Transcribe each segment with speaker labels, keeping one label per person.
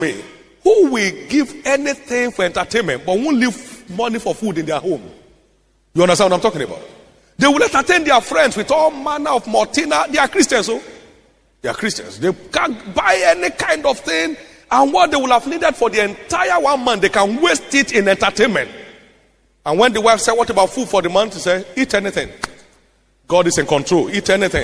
Speaker 1: me who will give anything for entertainment but won't leave money for food in their home. You understand what I'm talking about? They will entertain their friends with all manner of Martina. They are Christians, so they are Christians. They can't buy any kind of thing, and what they will have needed for the entire 1 month, they can waste it in entertainment. And when the wife said, "What about food for the month?" He said, "Eat anything. God is in control. Eat anything."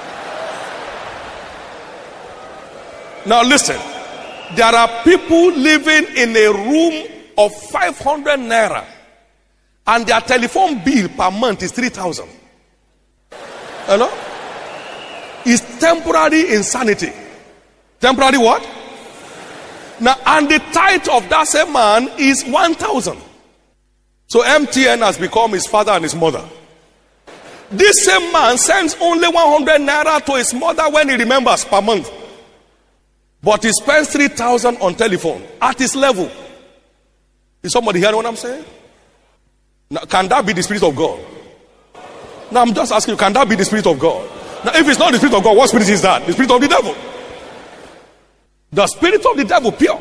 Speaker 1: Now listen, there are people living in a room of 500 naira, and their telephone bill per month is 3,000. Hello? It's temporary insanity. Temporary what? Now, and the tithe of that same man is 1,000. So MTN has become his father and his mother. This same man sends only 100 naira to his mother when he remembers per month. But he spends 3,000 on telephone at his level. Is somebody hearing what I'm saying? Now, can that be the Spirit of God? Now I'm just asking you, can that be the Spirit of God? Now if it's not the Spirit of God, what spirit is that? The spirit of the devil. The spirit of the devil, pure.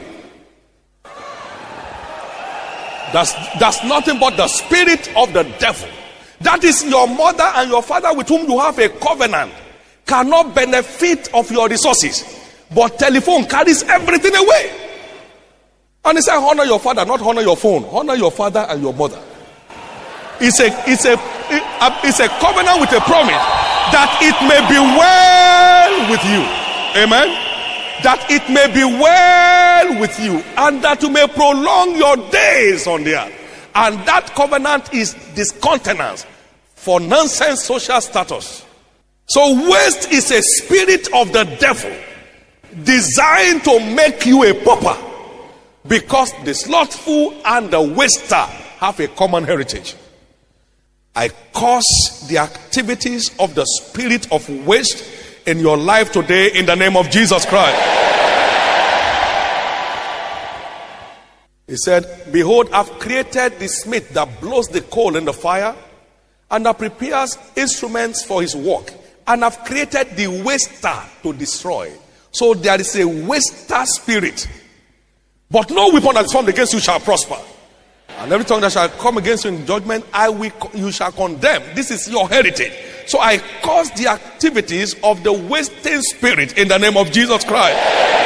Speaker 1: That's nothing but the spirit of the devil. That is your mother and your father with whom you have a covenant cannot benefit of your resources. But telephone carries everything away. And he said, honor your father, not honor your phone. Honor your father and your mother. It's a covenant with a promise that it may be well with you. Amen. That it may be well with you, and that you may prolong your days on the earth. And that covenant is discontenance for nonsense social status. So waste is a spirit of the devil designed to make you a pauper, because the slothful and the waster have a common heritage. I curse the activities of the spirit of waste in your life today in the name of Jesus Christ. He said, behold, I've created the smith that blows the coal in the fire and that prepares instruments for his work. And I've created the waster to destroy. So there is a waster spirit. But no weapon that is formed against you shall prosper. And every tongue that shall come against you in judgment, you shall condemn. This is your heritage. So I curse the activities of the wasting spirit in the name of Jesus Christ.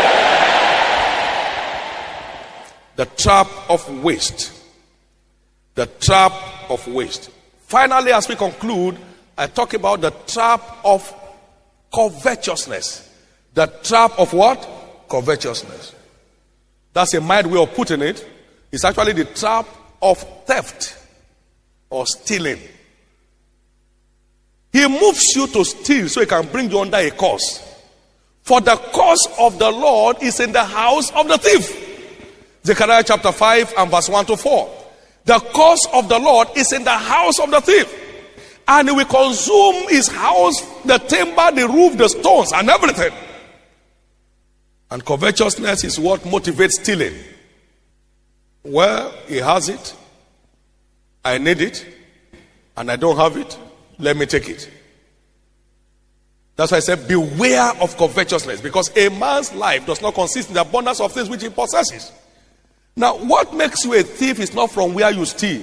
Speaker 1: The trap of waste. The trap of waste. Finally, as we conclude, I talk about the trap of covetousness. The trap of what? Covetousness. That's a mild way of putting it. It's actually the trap of theft or stealing. He moves you to steal so he can bring you under a curse. For the curse of the Lord is in the house of the thief. Zechariah chapter 5 and verse 1 to 4. The curse of the Lord is in the house of the thief. And he will consume his house, the timber, the roof, the stones, and everything. And covetousness is what motivates stealing. Well, he has it, I need it, and I don't have it, let me take it. That's why I said beware of covetousness, because a man's life does not consist in the abundance of things which he possesses. Now, what makes you a thief is not from where you steal.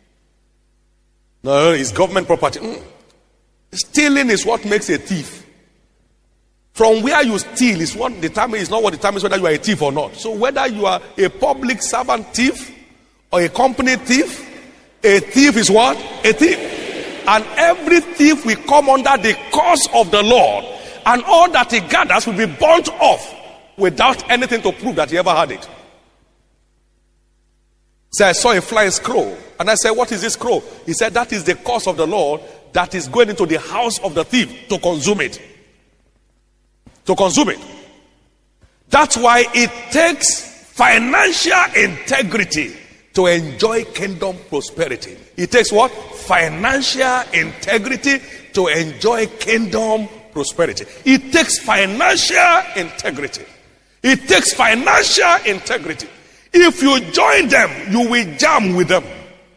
Speaker 1: No, it's government property. Stealing is what makes a thief. From where you steal is what determines, not what determines whether you are a thief or not. So whether you are a public servant thief or a company thief, a thief is what? A thief. And every thief will come under the curse of the Lord, and all that he gathers will be burnt off without anything to prove that he ever had it. So I saw a flying scroll, and I said, what is this scroll? He said, that is the curse of the Lord that is going into the house of the thief to consume it. To consume it. That's why it takes financial integrity to enjoy kingdom prosperity. It takes what? Financial integrity to enjoy kingdom prosperity. It takes financial integrity. It takes financial integrity. If you join them, you will jam with them.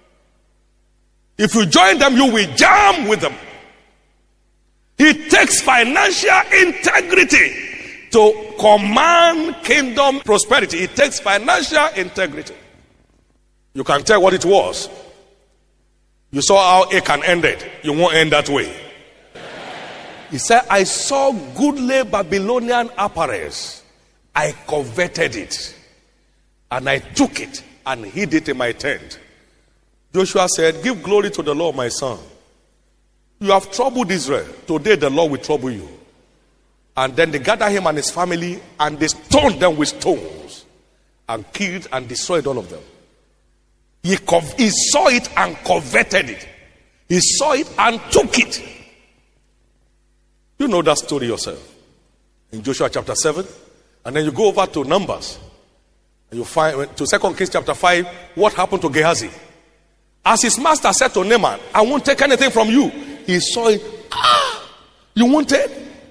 Speaker 1: If you join them, you will jam with them. It takes financial integrity To command kingdom prosperity, it takes financial integrity. You can tell what it was. You saw how Achan ended. You won't end that way. He said, I saw goodly Babylonian apparels. I coveted it. And I took it and hid it in my tent. Joshua said, give glory to the Lord, my son. You have troubled Israel. Today the Lord will trouble you. And then they gathered him and his family and they stoned them with stones and killed and destroyed all of them. He saw it and coveted it. He saw it and took it. You know that story yourself. In Joshua chapter 7. And then you go over to Numbers. And you find to 2 Kings chapter 5. What happened to Gehazi? As his master said to Naaman, I won't take anything from you. He saw it. You won't take?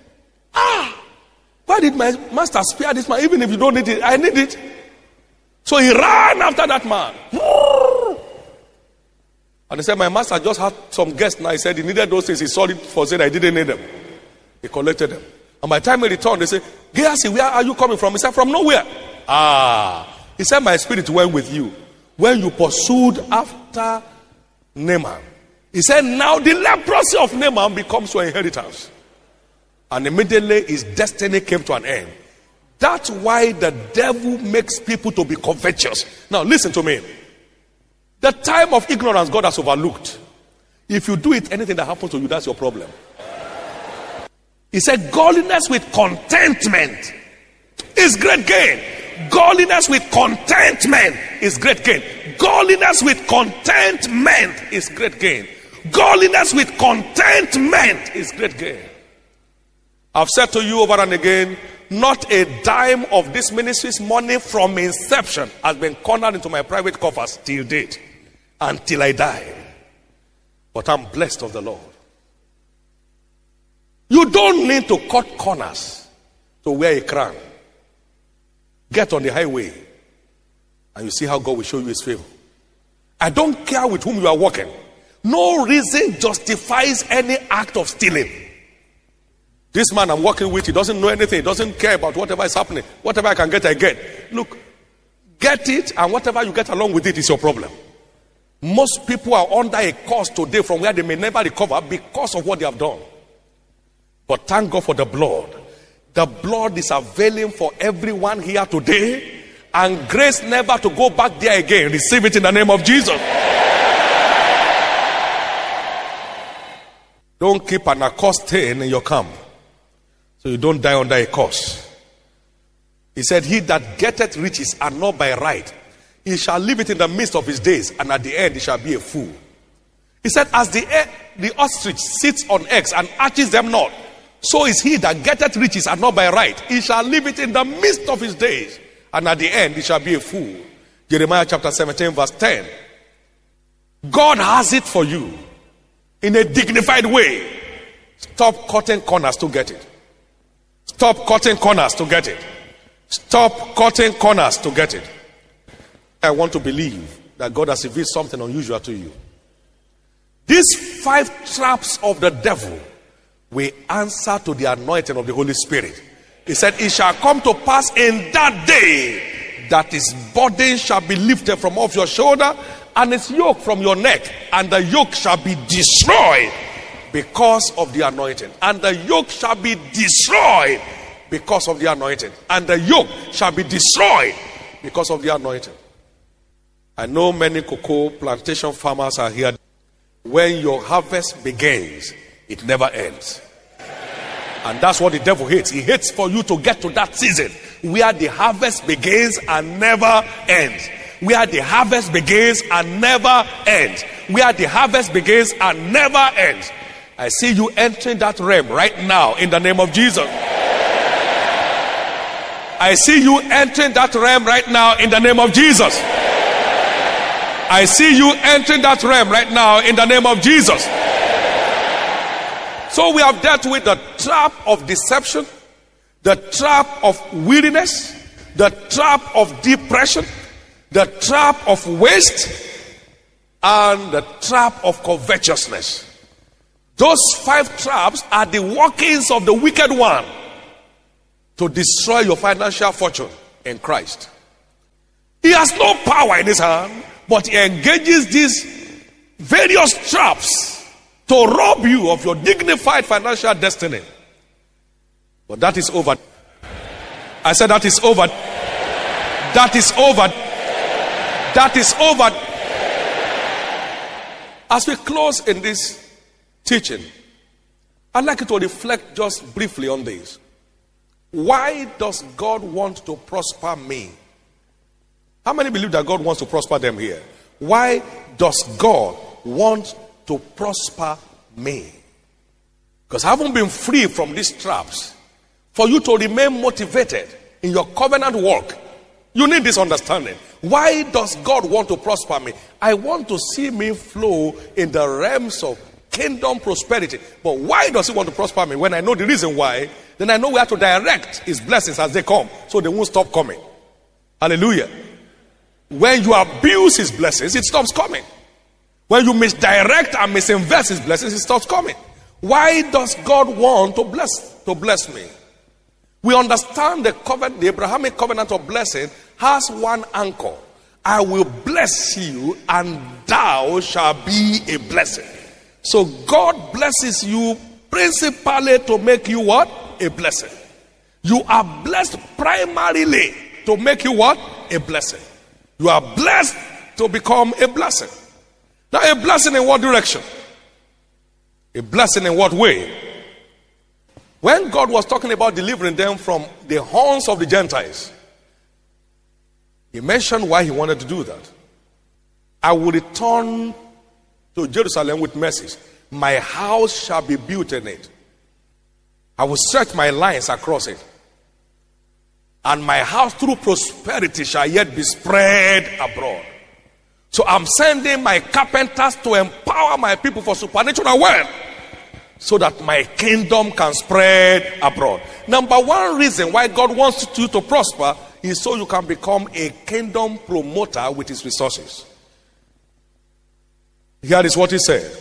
Speaker 1: Why did my master spare this man? Even if you don't need it, I need it. So he ran after that man. And he said, my master just had some guests now. He said he needed those things. He saw it for sale. I didn't need them. He collected them. And by the time he returned, they said, Gehazi, where are you coming from? He said, from nowhere. He said, my spirit went with you when you pursued after Naaman. He said, now the leprosy of Naaman becomes your inheritance. And immediately his destiny came to an end. That's why the devil makes people to be covetous. Now listen to me. The time of ignorance God has overlooked. If you do it, anything that happens to you, that's your problem. He said, godliness with contentment is great gain. Godliness with contentment is great gain. Godliness with contentment is great gain. Godliness with contentment is great gain. I've said to you over and again, not a dime of this ministry's money from inception has been cornered into my private coffers till date, until I die. But I'm blessed of the Lord. You don't need to cut corners to wear a crown. Get on the highway and you see how God will show you his favor. I don't care with whom you are working. No reason justifies any act of stealing. This man I'm working with, he doesn't know anything. He doesn't care about whatever is happening. Whatever I can get, I get. Look, get it, and whatever you get along with it is your problem. Most people are under a curse today from where they may never recover because of what they have done. But thank God for the blood. The blood is availing for everyone here today. And grace never to go back there again. Receive it in the name of Jesus. Don't keep an accursed stain in your camp, so you don't die under a curse. He said, he that getteth riches and not by right, he shall leave it in the midst of his days, and at the end he shall be a fool. He said, as the ostrich sits on eggs and hatches them not, so is he that getteth riches and not by right. He shall leave it in the midst of his days, and at the end he shall be a fool. Jeremiah chapter 17 verse 10. God has it for you in a dignified way. Stop cutting corners to get it. Stop cutting corners to get it. Stop cutting corners to get it. I want to believe that God has revealed something unusual to you. These 5 traps of the devil will answer to the anointing of the Holy Spirit. He said, it shall come to pass in that day that his burden shall be lifted from off your shoulder and his yoke from your neck, and the yoke shall be destroyed because of the anointing. And the yoke shall be destroyed because of the anointing. And the yoke shall be destroyed because of the anointing. I know many cocoa plantation farmers are here. When your harvest begins, it never ends. And that's what the devil hates. He hates for you to get to that season where the harvest begins and never ends. Where the harvest begins and never ends. Where the harvest begins and never ends. I see you entering that realm right now in the name of Jesus. I see you entering that realm right now in the name of Jesus. I see you entering that realm right now in the name of Jesus. So we have dealt with the trap of deception, the trap of weariness, the trap of depression, the trap of waste, and the trap of covetousness. Those 5 traps are the workings of the wicked one to destroy your financial fortune in Christ. He has no power in his hand, but he engages these various traps to rob you of your dignified financial destiny. But that is over. I said that is over. That is over. That is over. As we close in this teaching, I'd like you to reflect just briefly on this. Why does God want to prosper me? How many believe that God wants to prosper them here? Why does God want to prosper me? Because I haven't been free from these traps. For you to remain motivated in your covenant work, you need this understanding. Why does God want to prosper me? I want to see me flow in the realms of kingdom prosperity. But why does he want to prosper me? When I know the reason why, then I know where to direct his blessings as they come, so they won't stop coming. Hallelujah. When you abuse his blessings, it stops coming. When you misdirect and misinvest his blessings, it stops coming. Why does God want to bless me? We understand the covenant, the Abrahamic covenant of blessing has one anchor. I will bless you and thou shalt be a blessing. So God blesses you principally to make you what? A blessing. You are blessed primarily to make you what? A blessing. You are blessed to become a blessing. Now, a blessing in what direction? A blessing in what way? When God was talking about delivering them from the horns of the Gentiles, he mentioned why he wanted to do that. I will return to Jerusalem with mercies. My house shall be built in it. I will stretch my lines across it. And my house through prosperity shall yet be spread abroad. So I'm sending my carpenters to empower my people for supernatural wealth, so that my kingdom can spread abroad. Number one reason why God wants you to prosper is so you can become a kingdom promoter with his resources. Here is what he said.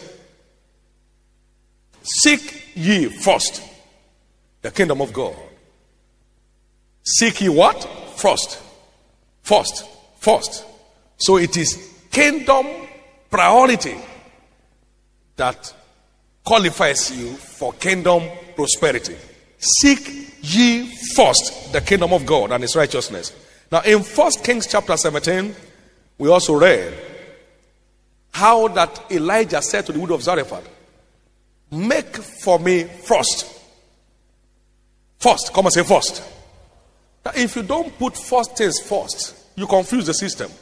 Speaker 1: Seek ye first the kingdom of God. Seek ye what? First. First. First. So it is kingdom priority that qualifies you for kingdom prosperity. Seek ye first the kingdom of God and his righteousness. Now in 1 Kings chapter 17, we also read how that Elijah said to the widow of Zarephath, make for me first. First. Come and say first. Now if you don't put first things first, you confuse the system.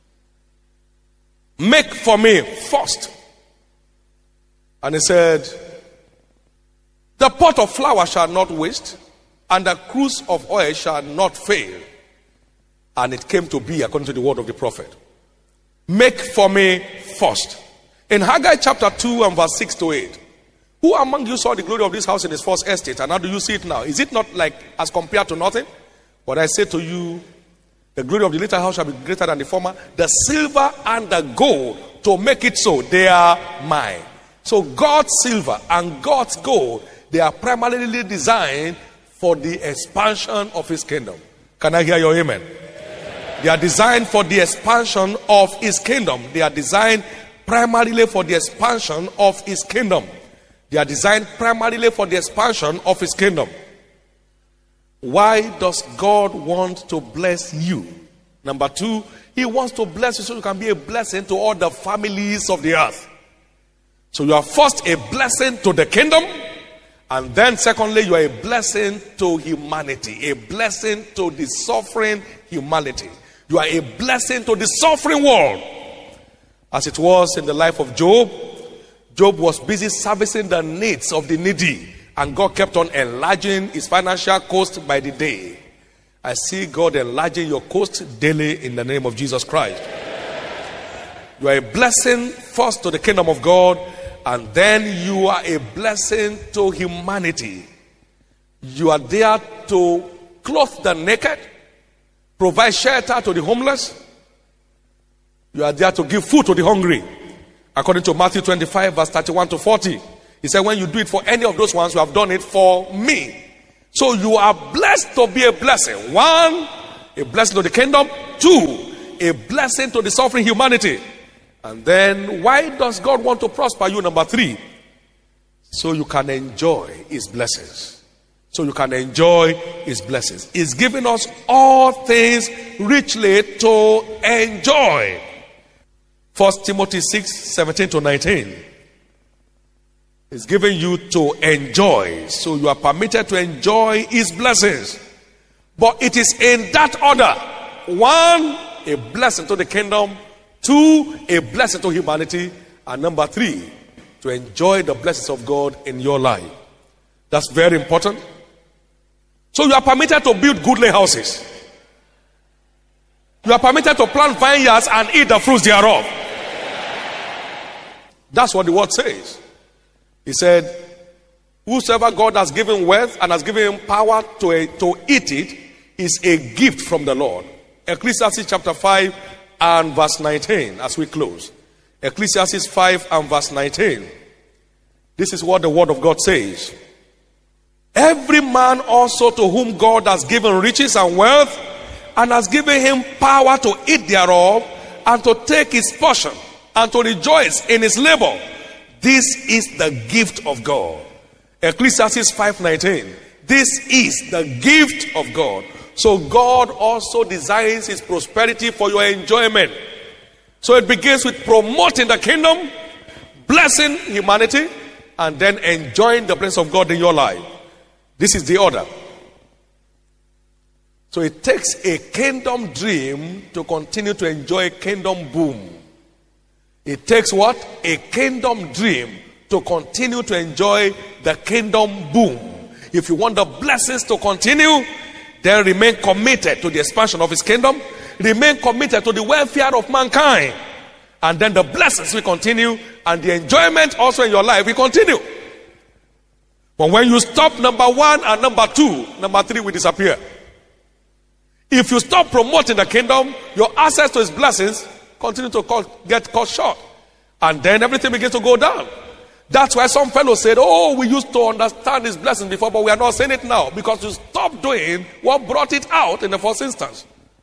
Speaker 1: Make for me first. And he said, the pot of flour shall not waste, and the cruse of oil shall not fail. And it came to be according to the word of the prophet. Make for me first. In Haggai chapter 2 and verse 6 to 8. Who among you saw the glory of this house in its first estate? And how do you see it now? Is it not like as compared to nothing? But I say to you, the glory of the little house shall be greater than the former. The silver and the gold to make it so, they are mine. So God's silver and God's gold, they are primarily designed for the expansion of his kingdom. Can I hear your amen? They are designed for the expansion of his kingdom. They are designed primarily for the expansion of his kingdom. They are designed primarily for the expansion of his kingdom. Why does God want to bless you? Number two, he wants to bless you so you can be a blessing to all the families of the earth. So you are first a blessing to the kingdom, and then secondly, you are a blessing to humanity, a blessing to the suffering humanity. You are a blessing to the suffering world. As it was in the life of Job, Job was busy servicing the needs of the needy, and God kept on enlarging his financial coast by the day. I see God enlarging your coast daily in the name of Jesus Christ. You are a blessing first to the kingdom of God, and then you are a blessing to humanity. You are there to clothe the naked, provide shelter to the homeless. You are there to give food to the hungry. According to Matthew 25 verse 31 to 40. He said, when you do it for any of those ones, you have done it for me. So you are blessed to be a blessing. 1, a blessing to the kingdom. 2, a blessing to the suffering humanity. And then, why does God want to prosper you? Number 3, so you can enjoy his blessings. So you can enjoy his blessings. He's given us all things richly to enjoy. 1 Timothy 6:17-19. He's given you to enjoy. So you are permitted to enjoy his blessings. But it is in that order. 1, a blessing to the kingdom. 2, a blessing to humanity. And number 3, to enjoy the blessings of God in your life. That's very important. So you are permitted to build goodly houses. You are permitted to plant vineyards and eat the fruits thereof. That's what the word says. He said, whosoever God has given wealth and has given him power to eat it is a gift from the Lord. Ecclesiastes chapter 5 and verse 19 as we close. Ecclesiastes 5 and verse 19. This is what the word of God says. Every man also to whom God has given riches and wealth and has given him power to eat thereof and to take his portion and to rejoice in his labor. This is the gift of God. Ecclesiastes 5:19. This is the gift of God. So God also designs his prosperity for your enjoyment. So it begins with promoting the kingdom, blessing humanity, and then enjoying the blessings of God in your life. This is the order. So it takes a kingdom dream to continue to enjoy kingdom boom. It takes what? A kingdom dream to continue to enjoy the kingdom boom. If you want the blessings to continue, then remain committed to the expansion of his kingdom. Remain committed to the welfare of mankind. And then the blessings will continue, and the enjoyment also in your life will continue. But when you stop number 1 and number 2, number 3 will disappear. If you stop promoting the kingdom, your access to his blessings continue to get cut short. And then everything begins to go down. That's why some fellows said, oh, we used to understand his blessings before, but we are not saying it now. Because you stopped doing what brought it out in the first instance.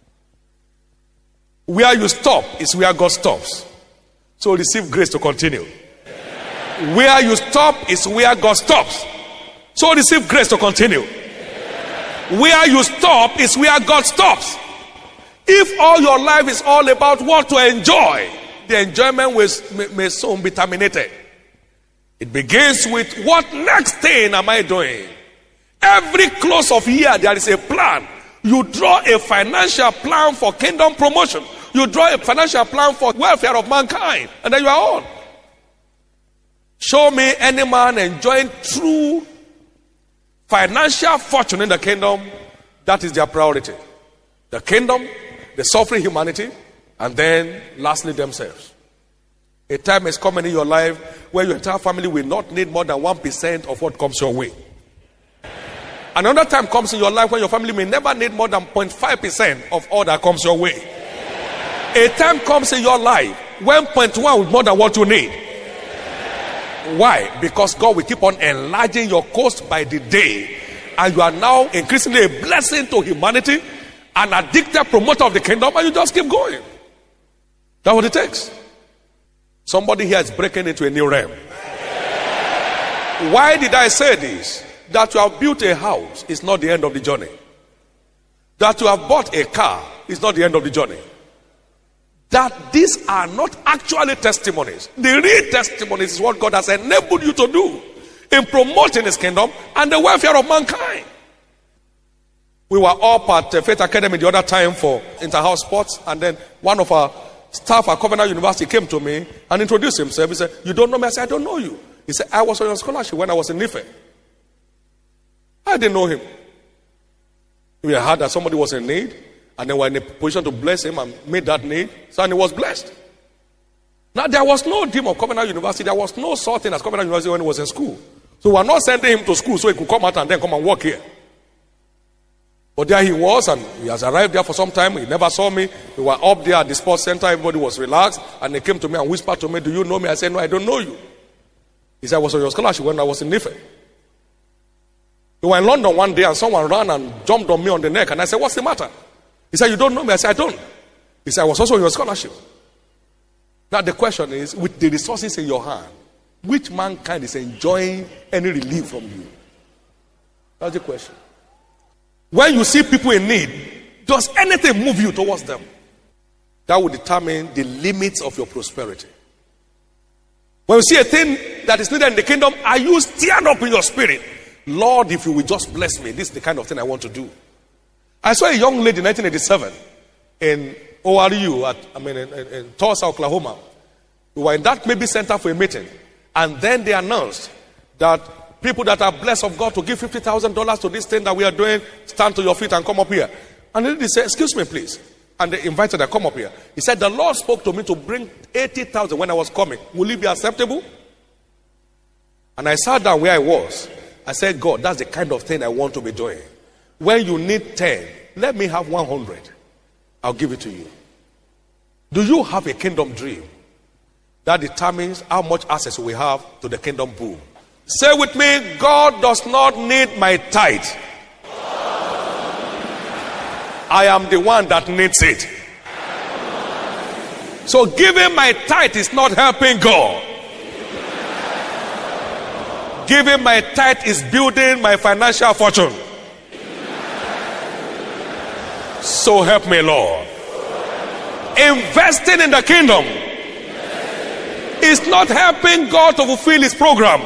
Speaker 1: Where you stop is where God stops. So receive grace to continue. Where you stop is where God stops. So receive grace to continue. Where you stop is where God stops. If all your life is all about what to enjoy, the enjoyment may soon be terminated. It begins with, what next thing am I doing? Every close of year there is a plan. You draw a financial plan for kingdom promotion. You draw a financial plan for welfare of mankind. And then you are on. Show me any man enjoying true financial fortune in the kingdom. That is their priority. The kingdom, the suffering humanity, and then lastly themselves. A time is coming in your life where your entire family will not need more than 1% of what comes your way. Another time comes in your life when your family may never need more than 0.5% of all that comes your way. A time comes in your life when 0.1 is more than what you need. Why? Because God will keep on enlarging your coast by the day. And you are now increasingly a blessing to humanity, an addicted promoter of the kingdom, and you just keep going. That's what it takes. Somebody here is breaking into a new realm. Why did I say this? That you have built a house is not the end of the journey. That you have bought a car is not the end of the journey. That these are not actually testimonies. The real testimonies is what God has enabled you to do in promoting his kingdom and the welfare of mankind. We were up at Faith Academy the other time for inter-house sports, and then one of our staff at Covenant University came to me and introduced himself. He said, "You don't know me?" I said, "I don't know you." He said, "I was on your scholarship when I was in Ife." I didn't know him. We heard that somebody was in need, and they were in a position to bless him and meet that need, so and he was blessed. Now, there was no dean of Covenant University. There was no such thing as Covenant University when he was in school. So we are not sending him to school so he could come out and then come and work here. But there he was, and he has arrived there for some time. He never saw me. We were up there at the sports center. Everybody was relaxed. And they came to me and whispered to me, "Do you know me?" I said, "No, I don't know you." He said, "I was on your scholarship when I was in Ife." We were in London one day and someone ran and jumped on me on the neck. And I said, what's the matter? He said, you don't know me? I said, I don't. He said, I was also in your scholarship. Now the question is, with the resources in your hand, which mankind is enjoying any relief from you? That's the question. When you see people in need, does anything move you towards them? That will determine the limits of your prosperity. When you see a thing that is needed in the kingdom, are you stirred up in your spirit? Lord, if you will just bless me, this is the kind of thing I want to do. I saw a young lady in 1987 in ORU, in Tulsa, Oklahoma. We were in that maybe center for a meeting. And then they announced that people that are blessed of God to give $50,000 to this thing that we are doing, stand to your feet and come up here. And the lady said, excuse me, please. And they invited her, come up here. He said, the Lord spoke to me to bring 80,000 when I was coming. Will it be acceptable? And I sat down where I was. I said, God, that's the kind of thing I want to be doing. When you need 10, let me have 100. I'll give it to you. Do you have a kingdom dream? That determines how much access we have to the kingdom boom. Say with me, God does not need my tithe. I am the one that needs it. So giving my tithe is not helping God. Giving my tithe is building my financial fortune. So help me, Lord. Investing in the kingdom is not helping God to fulfill his program.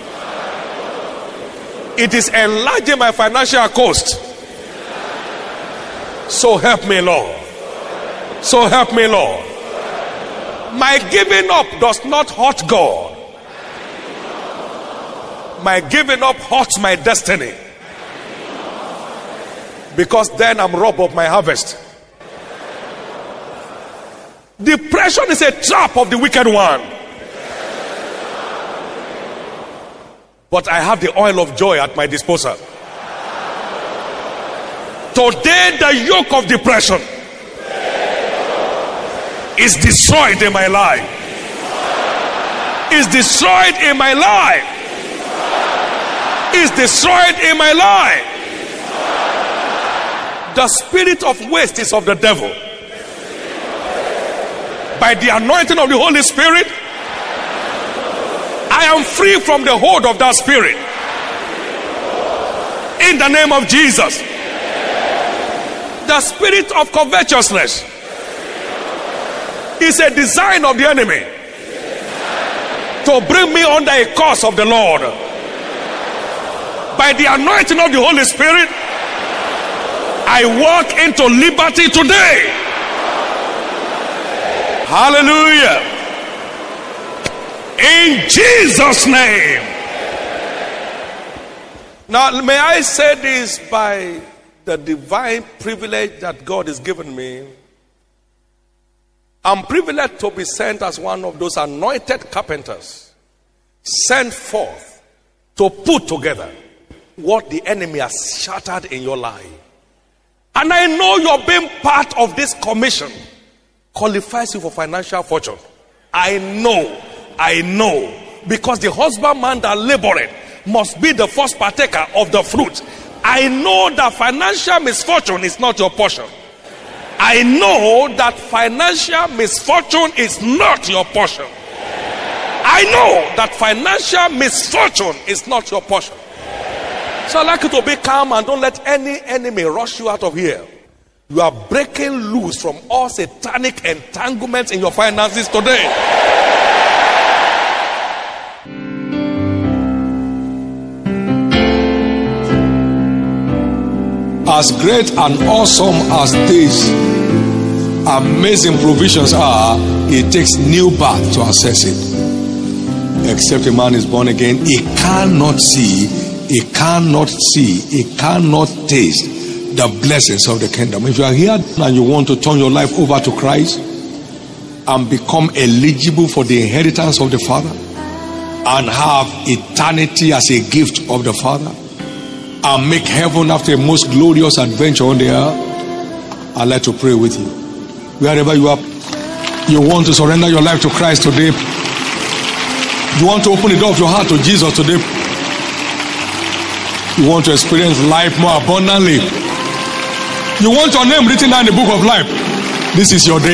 Speaker 1: It is enlarging my financial cost. So help me, Lord. So help me, Lord. My giving up does not hurt God. My giving up hurts my destiny. Because then I'm robbed of my harvest. Depression is a trap of the wicked one. But I have the oil of joy at my disposal. Today the yoke of depression is destroyed in my life. Is destroyed in my life. Is destroyed in my life. The spirit of waste is of the devil. By the anointing of the Holy Spirit, I am free from the hold of that spirit. In the name of Jesus. The spirit of covetousness is a design of the enemy to bring me under a curse of the Lord. By the anointing of the Holy Spirit, I walk into liberty today. Hallelujah. In Jesus' name. Now, may I say this by the divine privilege that God has given me. I'm privileged to be sent as one of those anointed carpenters sent forth to put together what the enemy has shattered in your life. And I know you're being part of this commission qualifies you for financial fortune. I know. Because the husbandman that laboreth must be the first partaker of the fruit. I know that financial misfortune is not your portion. I know that financial misfortune is not your portion. I know that financial misfortune is not your portion. So I'd like you to be calm and don't let any enemy rush you out of here. You are breaking loose from all satanic entanglements in your finances today. As great and awesome as these amazing provisions are, it takes new birth to access it. Except a man is born again, he cannot see, he cannot taste the blessings of the kingdom. If you are here and you want to turn your life over to Christ and become eligible for the inheritance of the Father and have eternity as a gift of the Father and make heaven after a most glorious adventure on the earth, I'd like to pray with you. Wherever you are, you want to surrender your life to Christ today. You want to open the door of your heart to Jesus today.
Speaker 2: You want to experience life more abundantly. You want your name written down in the book of life. This is your day.